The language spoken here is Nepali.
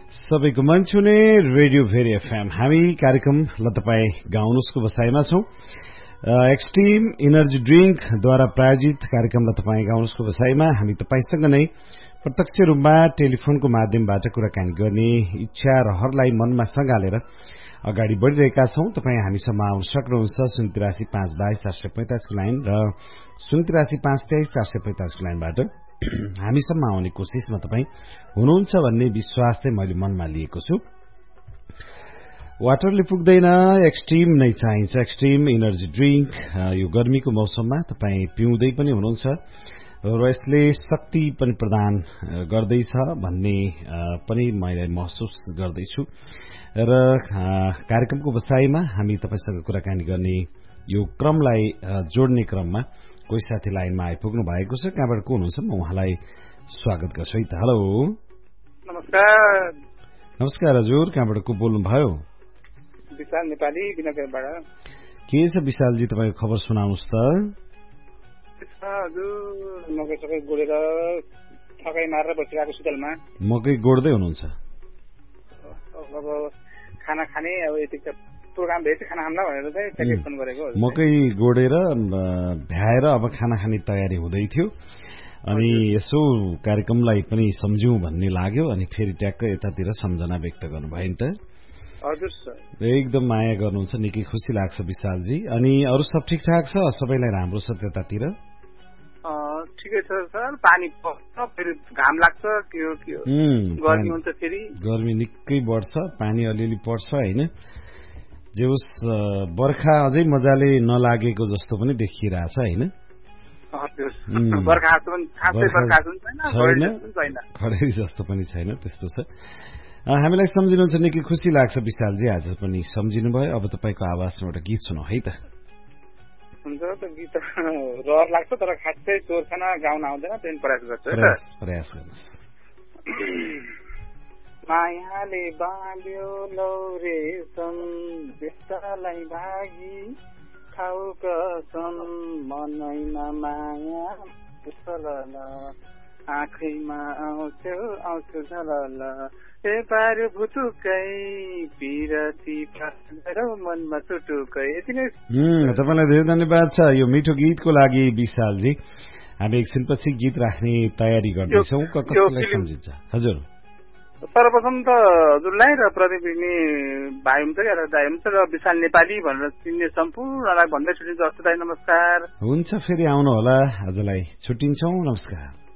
सबैको मन छुने रेडियो भेरी एफएम हामी कार्यक्रम ल तपाई गाउनुस्को बसाइमा छौं। एक्सट्रीम एनर्जी ड्रिंकद्वारा प्रायोजित कार्यक्रम ल तपाई गाउनुस्को बसाइमा हामी तपाईसँग नै प्रत्यक्ष रूपमा टेलिफोनको माध्यमबाट कुराकानी गर्ने इच्छा रहरलाई मनमा सँगालेर अगाडि बढिरहेका छौं। तपाई हामीसँग आउन सक्नुहुन्छ 083522445 को लाइन र 083522445 को लाइनबाट हामीसम्म आउने कोसिसमा तपाई हुनुहुन्छ भन्ने विश्वास चाहिँ मैले मनमा लिएको छु। वाटरले पुग्दैन, एक्सट्रीम नै चाहिन्छ। एक्सट्रीम एनर्जी ड्रिंक यो गर्मीको मौसममा तपाई पिउँदै पनि हुनुहुन्छ र यसले शक्ति पनि प्रदान गर्दैछ भन्ने पनि मैले महसुस गर्दैछु र कार्यक्रमको बसाइमा हामी तपाईसँग कुराकानी गर्ने यो क्रमलाई जोड्ने क्रममा कोही साथी लाइनमा आइपुग्नु भएको छ। कहाँबाट को हुनुहुन्छ म उहाँलाई स्वागत गर्छु है त। हेलो नमस्कार। नमस्कार हजुर, कहाँबाट को बोल्नु भयो? विशाल नेपाली विनगरबाट। के छ विशालजी, तपाईको खबर सुनाउनुस् त। हजुर मकै सबै गोडेर थकाइ मारेर बसिरहेको सुतलमा। मकै गोड्दै हुनुहुन्छ? अब खाना खाने अब यतिको प्रोग्राम भेट्छ खाना खाम्ला भनेर चाहिँ टेलिफोन गरेको। मकै गोडेर भ्याएर अब खाना खाने तयारी हुँदै थियो अनि यसो कार्यक्रमलाई पनि सम्झ्यौं भन्ने लाग्यो अनि फेरि ट्याक्क यतातिर सम्झना व्यक्त गर्नुभयो नि त। हजुर सर, एकदम माया गर्नुहुन्छ, निकै खुसी लाग्छ विशालजी। अनि अरु सब ठिकठाक छ? सबैलाई राम्रो छ त्यतातिर? ठिकै छ सर। पानी पर्छ फेरि घाम लाग्छ, के गर्मी हुन्छ, फेरि गर्मी निकै बढ्छ, पानी अलिअलि पर्छ हैन। जे होस् बर्खा अझै मजाले नलागेको जस्तो पनि देखिरहेछ हैन। खडेरी जस्तो पनि छैन, त्यस्तो छ। हामीलाई सम्झिनुहुन्छ, निकै खुसी लाग्छ विशालजी, आज पनि सम्झिनु भयो। अब तपाईको आवाजमा एउटा गीत सुनाऊ है त। हुन्छ त, गीत रहर लाग्छ तर खासै स्वर खाना गाउन आउँदैन, त्यही प्रयास गर्छु है त। प्रयास गर्नुस्। मायाले बाल्यो लौरे सन् बेस्तालाई भागी खाउ कसम मनैमा माया झलल आँखैमा आउँछु झलल ए पार भुटुकै पिरती फालेर मनमा चुटुकै। यति नै। तपाईलाई धेरै धन्यवाद छ यो मिठो गीतको लागि विशालजी। हामी एकछिनपछि गीत राख्ने तयारी गर्दैछौँ। कसैलाई सम्झिन्छ? हजुर, सर्वप्रथम त हजुरलाई र प्रतिनिधि भाइ हुन्छ या दाइ हुन्छ र विशाल नेपाली भनेर चिन्ने सम्पूर्णलाई भन्दै छुट्टिन्छ। हस्त दाइ, नमस्कार। हुन्छ, फेरि आउनु होला। आजलाई छुट्टिन्छौँ, नमस्कार।